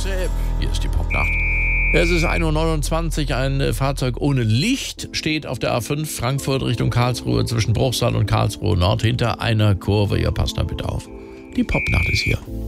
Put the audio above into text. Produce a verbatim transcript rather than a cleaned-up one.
WhatsApp. Hier ist die Popnacht. Es ist ein Uhr neunundzwanzig, ein Fahrzeug ohne Licht steht auf der A fünf Frankfurt Richtung Karlsruhe zwischen Bruchsal und Karlsruhe Nord hinter einer Kurve. Ihr passt da bitte auf. Die Popnacht ist hier.